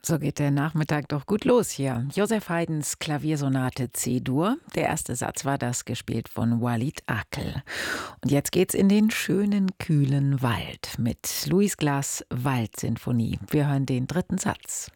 So geht der Nachmittag doch gut los hier. Joseph Haydns Klaviersonate C-Dur. Der erste Satz war das, gespielt von Walid Akel. Und jetzt geht's in den schönen, kühlen Wald mit Louis Glass' Waldsinfonie. Wir hören den dritten Satz.